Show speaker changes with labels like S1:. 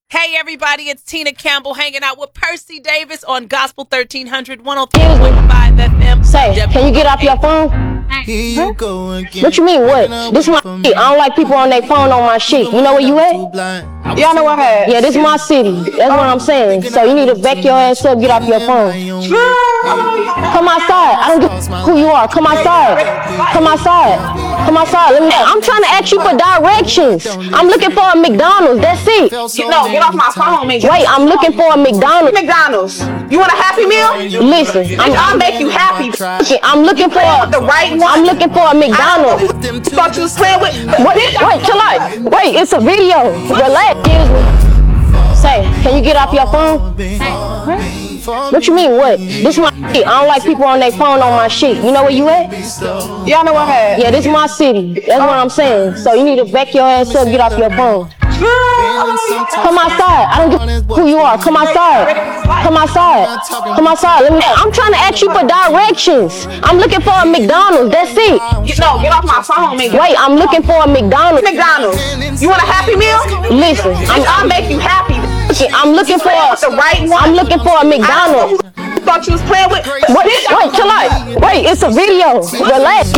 S1: Hey everybody, it's Tina Campbell hanging out with Percy Davis on Gospel 1300 103.5 FM.
S2: Say, can you get off your phone?
S3: Here you go again.
S2: What you mean, what? This my shit. I don't like people on their phone on my shit. You know where you at?
S4: Y'all know what I had.
S2: Yeah, this is my city. That's what I'm saying. So you need to back your ass up, get off your phone. Come outside. I don't give a who you are. Come outside. Come outside. Come outside. I'm trying to ask you for directions. I'm looking for a McDonald's. That's it.
S4: No, get off my phone, man.
S2: Wait, I'm looking for a McDonald's.
S4: McDonald's. You want a Happy Meal?
S2: Listen,
S4: I'll make you happy.
S2: I'm looking for
S4: The right one.
S2: I'm looking for a McDonald's.
S4: Thought you was playing with.
S2: Wait, chill out. Wait, it's a video. Relax. Say, can you get off your phone? What you mean, what? This my shit. I don't like people on their phone on my shit. You know where you at?
S4: Y'all know what I had.
S2: Yeah, this is my city. That's what I'm saying. So you need to back your ass up, get off your phone. Come outside. I don't give a who you are. Come outside. Come outside. Come outside. I'm trying to ask you for directions. I'm looking for a McDonald's. That's it.
S4: No, get off my phone, man.
S2: Wait, I'm looking for a McDonald's.
S4: McDonald's. You want a Happy Meal?
S2: Listen,
S4: I'll make you happy.
S2: I'm looking for
S4: The right one.
S2: I'm looking for a McDonald's.
S4: Thought you was playing with.
S2: Wait, chill out. Wait, it's a video. Relax.